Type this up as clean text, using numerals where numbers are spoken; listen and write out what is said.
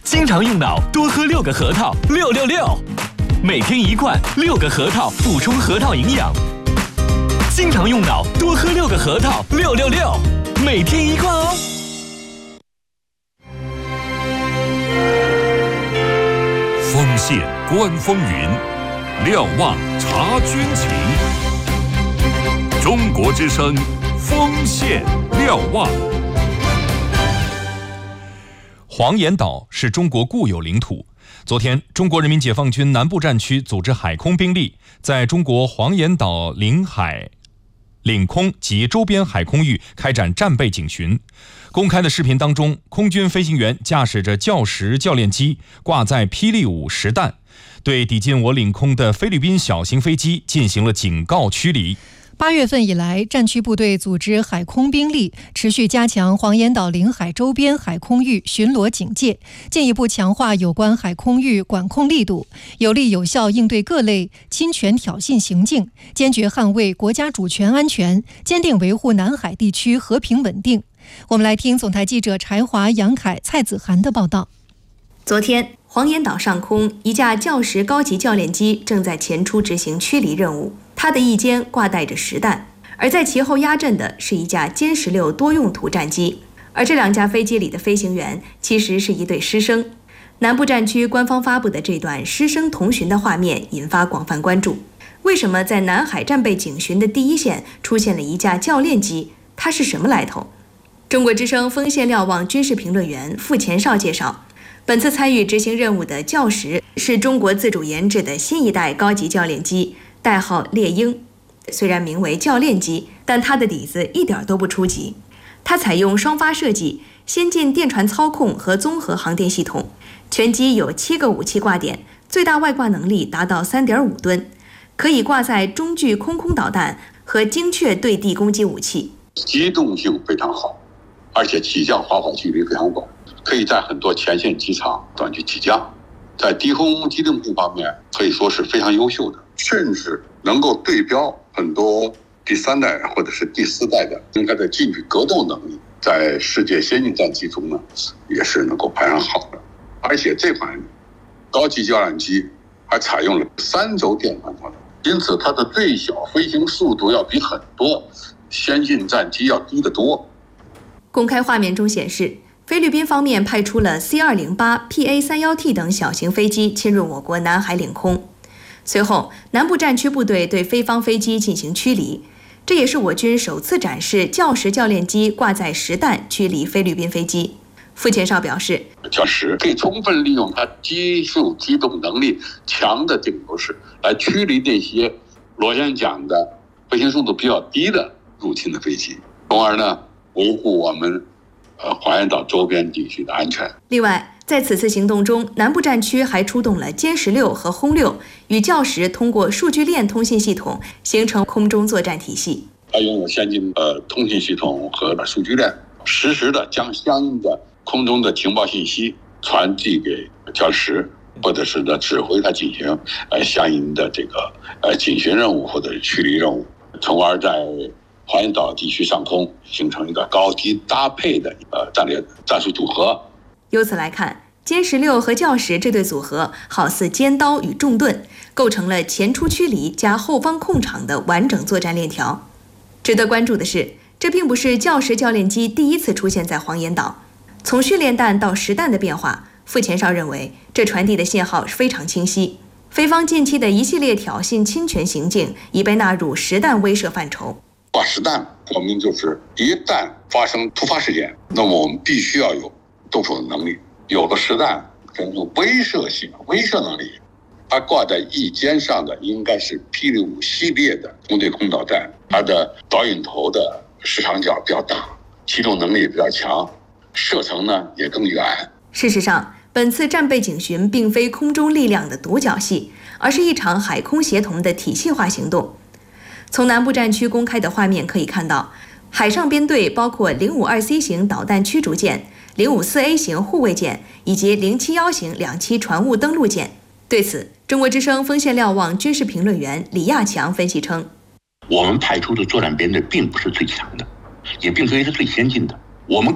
经常用脑，多喝6个核桃，666。每天1罐，6个核桃，补充核桃营养。经常用脑，多喝6个核桃，666。每天1罐哦。 锋线观风云，瞭望察军情。中国之声，锋线瞭望。 黄岩岛是中国固有领土。昨天，中国人民解放军南部战区组织海空兵力在中国黄岩岛领空及周边海空域开展战备警巡。公开的视频当中，空军飞行员驾驶着教10教练机，挂载霹雳5实弹，对抵近我领空的菲律宾小型飞机进行了警告驱离。 8月份以来，战区部队组织海空兵力持续加强黄岩岛领海周边海空域巡逻警戒，进一步强化有关海空域管控力度，有力有效应对各类侵权挑衅行径，坚决捍卫国家主权安全，坚定维护南海地区和平稳定。我们来听总台记者柴华、杨凯、蔡子涵的报道。 昨天，黄岩岛上空一架教10高级教练机正在前出执行驱离任务，它的翼尖挂带着实弹，而在其后压阵的是一架歼16多用途战机，而这2架飞机里的飞行员其实是一对师生。南部战区官方发布的这段师生同巡的画面引发广泛关注。为什么在南海战备警巡的第一线出现了一架教练机？它是什么来头？中国之声锋线瞭望军事评论员傅前绍介绍，本次参与执行任务的教10是中国自主研制的新一代高级教练机，代号猎鹰。虽然名为教练机，但它的底子一点都不初级。它采用双发设计、先进电传操控和综合航电系统，全机有7个武器挂点，最大外挂能力达到3.5吨，可以挂载中距空空导弹和精确对地攻击武器。 机动性非常好，而且起降滑跑距离非常广，可以在很多前线机场短距起降，在低空机动性方面可以说是非常优秀的，甚至能够对标很多第3代或者是第4代的它的近距格斗能力，在世界先进战机中呢也是能够排上好的。而且这款高级教练机还采用了3轴电传操作，因此它的最小飞行速度要比很多先进战机要低得多。 公开画面中显示，菲律宾方面派出了 C-208、PA-31T 等小型飞机侵入我国南海领空。随后，南部战区部队对菲方飞机进行驱离，这也是我军首次展示教10教练机挂载实弹驱离菲律宾飞机。傅前绍表示， 教10可以充分利用它机速机动能力强的这个优势，来驱离那些螺旋桨的飞行速度比较低的入侵的飞机，从而呢维护我们黄岩岛周边地区的安全。 另外，在此次行动中，南部战区还出动了歼16和轰6，与教10通过数据链通信系统形成空中作战体系。 它拥有先进的通信系统和数据链，实时的将相应的空中的情报信息传递给教10，或者是呢指挥它进行相应的这个警巡任务或者是驱离任务，从而在黄岩岛地区上空形成一个高低搭配的战略战术组合。 由此来看，歼16和教10这对组合好似尖刀与重盾，构成了前出驱离加后方控场的完整作战链条。值得关注的是，这并不是教10教练机第一次出现在黄岩岛。从训练弹到实弹的变化，傅前绍认为这传递的信号非常清晰。菲方近期的一系列挑衅侵权行径已被纳入实弹威慑范畴。 挂实弹说明就是一旦发生突发事件，那么我们必须要有动手的能力。有了实弹，这种威慑性、威慑能力，它挂在翼尖上的应该是霹雳5系列的空对空导弹，它的导引头的时长角比较大，机动能力也比较强，射程呢也更远。 事实上，本次战备警巡并非空中力量的独角戏，而是一场海空协同的体系化行动。从南部战区公开的画面可以看到，海上编队包括052C 型导弹驱逐舰、054A 型护卫舰以及071型2栖船坞登陆舰。对此，中国之声锋线瞭望军事评论员李亚强分析称， 我们派出的作战编队并不是最强的，也并非是最先进的，我们